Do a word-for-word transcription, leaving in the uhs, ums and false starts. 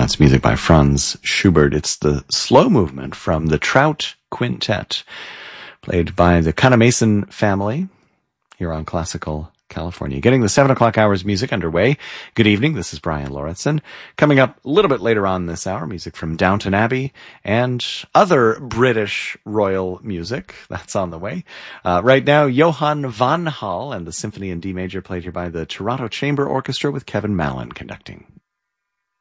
That's music by Franz Schubert. It's the slow movement from the Trout Quintet, played by the Kanamason family here on Classical California. Getting the seven o'clock hours music underway. Good evening, this is Brian Lauritsen. Coming up a little bit later on this hour, music from Downton Abbey and other British royal music. That's on the way. Uh, right now, Johann van Hal and the Symphony in D major, played here by the Toronto Chamber Orchestra with Kevin Mallon conducting.